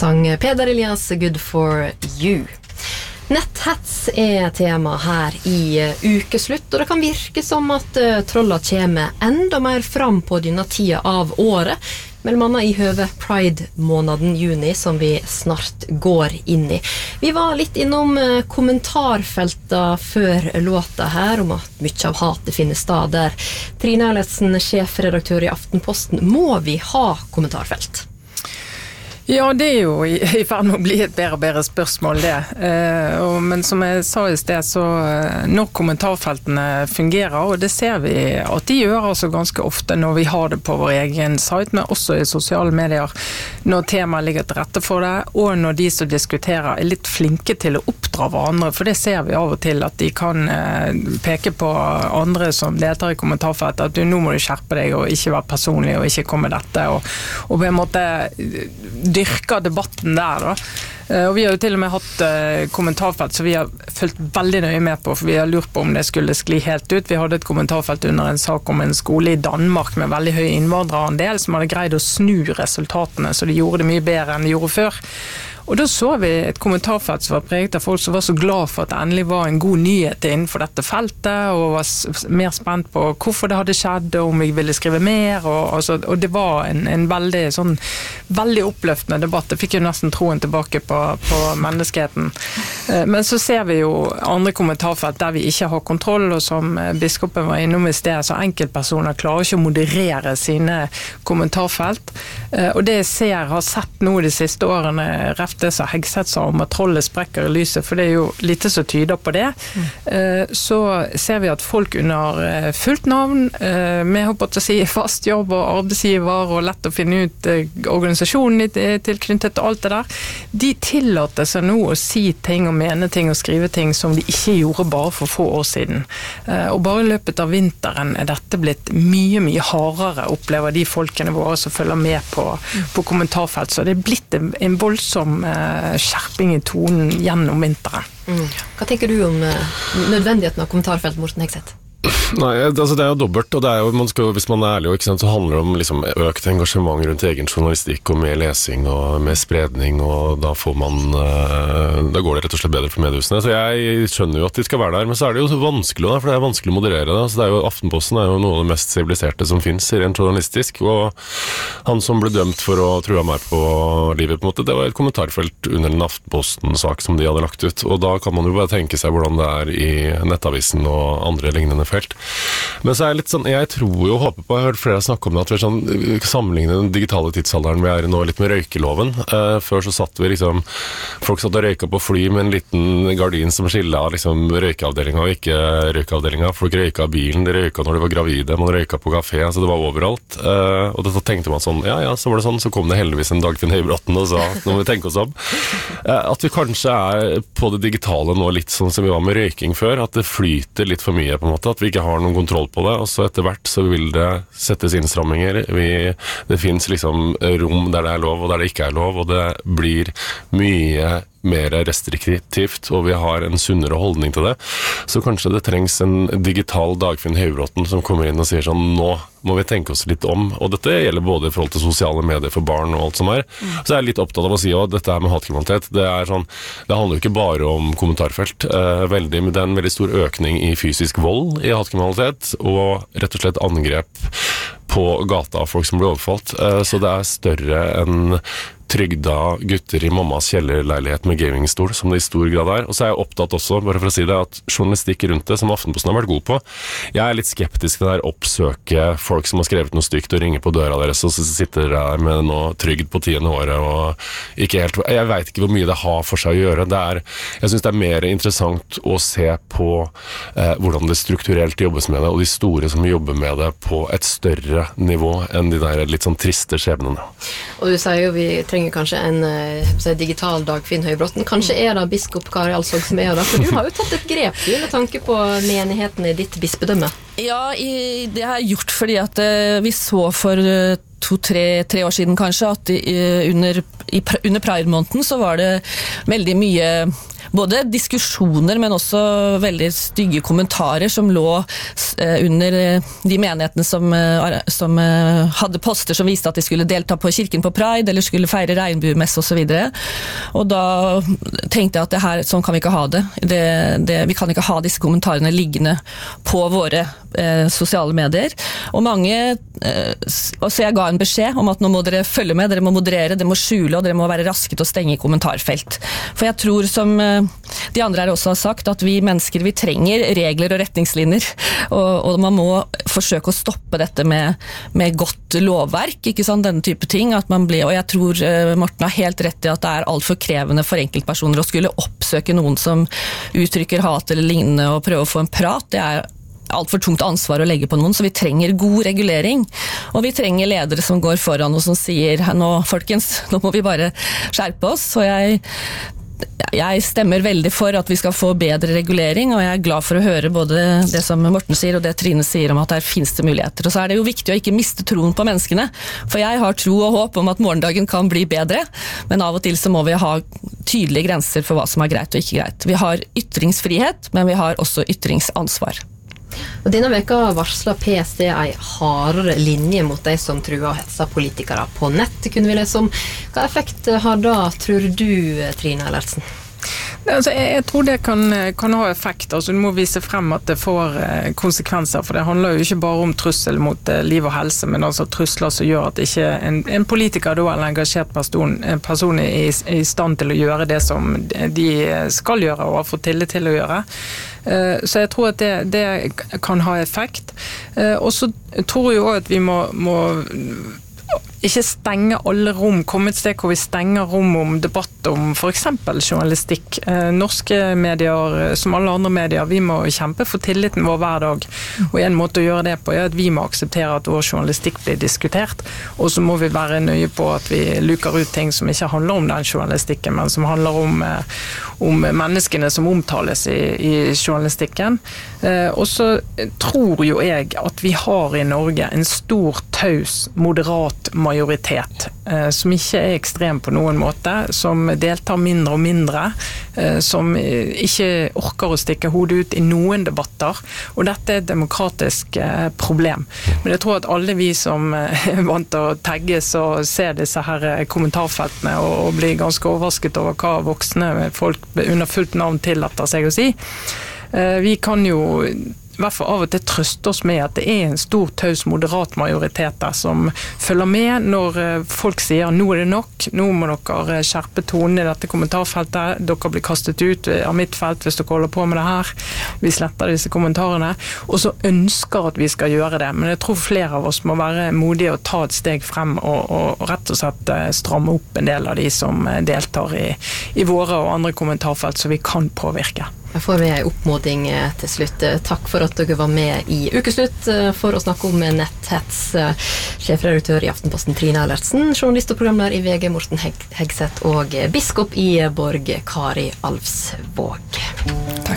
sang Peder Elias Good for You. Netthets tema her i ukeslutt, og det kan virke som at trolla kommer enda mer fram på denne tida av året, mellom annet i høve Pride-måneden juni som vi snart går inn i. Vi var litt innom kommentarfelta før låta her, om at mye av hatet finner sted der. Trine Eilertsen, sjefredaktør i Aftenposten, må vi ha kommentarfelt? Ja, det jo i ferd med å bli et bedre og bedre spørsmål det. Men som jeg sa i sted, så når kommentarfeltene fungerer, og det ser vi at de gjør altså ganske ofte når vi har det på vår egen site, men også i sosiale medier, når temaet ligger til rette for det, og når de som diskuterer litt flinke til å oppdra hverandre, for det ser vi av og til at de kan peke på andre som deltar i kommentarfeltet, at nå må du skjerpe deg og ikke være personlig og ikke komme dette, og på en måte dyrker debatten der da. Og vi har jo til og med hatt kommentarfelt som vi har følt veldig nøye med på, for vi har lurt på om det skulle skli helt ut. Vi hadde et kommentarfelt under en sak om en skole i Danmark med veldig høy innvandrerandel som hadde greid å snu resultatene, så de gjorde det mye bedre enn de gjorde før. Og da så vi et kommentarfelt som var preget av folk som var så glad for at det endelig var en god nyhet innenfor dette feltet, og var mer spent på hvorfor det hadde skjedd, og om vi ville skrive mer, og det var en veldig, veldig oppløftende debatt. Det fikk jo nesten troen tilbake på menneskeheten. Men så ser vi jo andre kommentarfelt der vi ikke har kontroll, og som biskopen var innom i sted, så enkeltpersoner klarer ikke å moderere sine kommentarfelt. Og det jeg har sett nå de siste årene, det som Hegseth sa om at trollet sprekker i lyset, for det jo lite som tyder på det, så ser vi at folk under fullt navn, med håper å si fast jobb og arbeidsgiver, og lett å finne ut organisasjonen tilknyttet og alt det der, de tillater seg nå å si ting og mene ting og skrive ting som de ikke gjorde bare for få år siden. Og bare i løpet av vinteren dette blitt mye, mye hardere, opplever de folkene våre som følger med på kommentarfelt, så det blitt en voldsom skjerping i tonen gjennom vinteren. Hva tenker du om nødvendigheten av kommentarfelt, Morten Hegseth? Nei, altså det jo dobbelt, og det jo, hvis man ærlig, ikke sant, så handler det om liksom økt engasjement rundt egen journalistikk, og mer lesing, og mer spredning, og da får man, da går det rett og slett bedre for mediehusene. Så jeg skjønner jo at de skal være der, men så det jo så vanskelig, for det vanskelig å moderere det. Så det jo, Aftenposten jo noe av det mest siviliserte som finnes, rent journalistisk, og han som ble dømt for å true meg på livet, på en måte, det var et kommentarfelt under en Aftenposten-sak som de hadde lagt ut, og da kan man jo bare tenke seg hvordan det i Nettavisen og andre lignende felt. Men så litt sånn, jeg tror jo, håper på, jeg har hørt flere snakke om det, at vi sånn, sammenligner den digitale tidsalderen vi i nå litt med røykeloven. Før så satt vi liksom, folk satt og røyka på fly med en liten gardin som skillet liksom røykeavdelingen og ikke røykeavdelingen. Folk røyka bilen, de røyka når de var gravide, man røyka på kafé, så det var overalt. Og da tenkte man sånn, ja, så var det sånn, så kom det heldigvis en Dagfinn Høybråten og sa, nå må vi tenke oss om. At vi kanskje på det digitale nå litt sånn som vi var med røyking før, at det flyter litt for mye på en måte, at vi ikke har noen kontroll på det, og så etter hvert så vil det settes innstramminger. Det finnes liksom rom der det lov, og der det ikke lov, og det blir mye mer restriktivt, og vi har en sunnere holdning til det. Så kanskje det trengs en digital Dagfinn Høybråten som kommer inn og sier sånn, nå må vi tenke oss litt om, og dette gjelder både i forhold til sosiale medier for barn og alt som Så jeg litt opptatt av å si at dette med hatkriminalitet, det sånn, det handler jo ikke bare om kommentarfelt, men det en veldig stor økning i fysisk vold i hatkriminalitet, og rett og slett angrep på gata av folk som blir overfalt, så det større enn trygda gutter i mammas kjellerleilighet med gamingstol, som det i stor grad og så jeg opptatt også, bare for å si det, at journalistikk rundt det, som Aftenposten har vært god på, jeg litt skeptisk til det oppsøke folk som har skrevet noe stygt og ringer på døra deres, og så sitter der med noe trygd på 10. året, og ikke helt, jeg vet ikke hvor mye det har for seg å gjøre, jeg synes det mer interessant å se på hvordan det strukturelt jobbes med det, og de store som jobber med det på et større nivå enn de der litt sånn triste skjebnene. Og du sier jo vi trenger kanskje en digital Dagfinn Høybråten. Kanskje det biskop Kari Alsvåg som det, for du har jo tatt et grep med tanke på menigheten i ditt bispedømme. Ja, det har jeg gjort fordi at vi så for 2-3 år siden kanskje at under Pride-måneden så var det veldig mye både diskusjoner, men også veldig stygge kommentarer som lå under de menighetene som hadde poster som viste at de skulle delta på kirken på Pride, eller skulle feire regnbuemesse og så videre. Og da tenkte jeg at det her, sånn kan vi ikke ha det. Vi kan ikke ha disse kommentarene liggende på våre sosiale medier. Og mange, så jeg ga en beskjed om at nå må dere følge med, dere må moderere, dere må skjule, og dere må være raske til å stenge kommentarfelt. For jeg tror, som de andre her også har sagt, at vi mennesker, vi trenger regler og retningslinjer, og man må forsøke å stoppe dette med godt lovverk, ikke sant, denne type ting, at man blir, og jeg tror Morten har helt rett i at det alt for krevende for enkeltpersoner å skulle oppsøke noen som uttrykker hat eller lignende, og prøve å få en prat. Det alt for tungt ansvar å legge på noen, så vi trenger god regulering, og vi trenger ledere som går foran og som sier, nå folkens, nå må vi bare skjerpe oss, og jeg stemmer veldig for at vi skal få bedre regulering, og jeg er glad for å høre både det som Morten sier og det Trine sier om at der finnes det muligheter. Og så det jo viktig å ikke miste troen på menneskene, for jeg har tro og håp om at morgendagen kan bli bedre, men av og til så må vi ha tydelige grenser for hva som greit og ikke greit. Vi har ytringsfrihet, men vi har også ytringsansvar. Og denne veka varslet PST en hardere linje mot de som truer og hetser politikere på nett, kunne vi lese om. Hva effekt har da, tror du, Trine Eilertsen? Altså, jeg tror det kan ha effekt. Altså, du må vise frem at det får konsekvenser, for det handler jo ikke bare om trussel mot liv og helse, men altså trusler som gjør at ikke en politiker da, eller engasjert person er i stand til å gjøre det som de skal gjøre og har fått tillit til å gjøre. Så jeg tror at det kan ha effekt. Og så tror jeg også at vi må ikke stenge alle rom, komme et sted hvor vi stenger rom om debatt om for eksempel journalistikk. Norske medier, som alle andre medier, vi må kjempe for tilliten vår hver dag. Og en måte å gjøre det på er at vi må akseptere at vår journalistikk blir diskutert, og så må vi være nøye på at vi luker ut ting som ikke handler om den journalistikken, men som handler om menneskene som omtales i journalistikken. Og så tror jo jeg at vi har i Norge en stor, taus, moderat majoritet, som ikke er ekstrem på noen måte, som deltar mindre og mindre, som ikke orker å stikke hodet ut i noen debatter, og dette er et demokratisk problem. Men jeg tror at alle vi som er vant til å tagges og ser disse her kommentarfeltene og blir ganske overrasket over hva voksne folk under fullt navn tillater seg å si, vi kan jo i hvert fall av og til trøste oss med at det er en stor, taus, moderat majoritet der som følger med når folk sier nå er det nok, nå må dere skjerpe tonen i dette kommentarfeltet, dere blir kastet ut av mitt felt hvis dere holder på med det her, vi sletter disse kommentarene, og så ønsker at vi skal gjøre det, men jeg tror flere av oss må være modige og ta et steg frem og rett og slett stramme opp en del av de som deltar i våre og andre kommentarfelt så vi kan påvirke. Jeg får vi en oppmåling til slutt. Takk for at dere var med i Ukeslutt for å snakke om netthets. Sjefredaktør i Aftenposten Trine Eilertsen, journalist og programleder i VG Morten Hegseth og biskop i Borg Kari Alvsvåg.